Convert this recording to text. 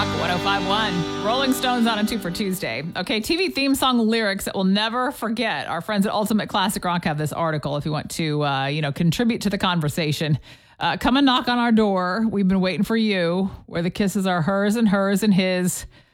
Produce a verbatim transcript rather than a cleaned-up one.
Rock one oh five point one. Rolling Stones on a two for Tuesday. Okay, T V theme song lyrics that we'll never forget. Our friends at Ultimate Classic Rock have this article if you want to, uh, you know, contribute to the conversation. Uh, come and knock on our door. We've been waiting for you. Where the kisses are hers and hers and his.